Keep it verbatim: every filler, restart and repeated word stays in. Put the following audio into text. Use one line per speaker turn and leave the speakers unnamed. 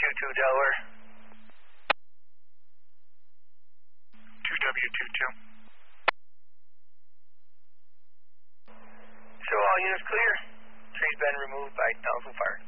two two Delaware.
two W two two.
Show all units clear. Tree's been removed by Townsville Fire.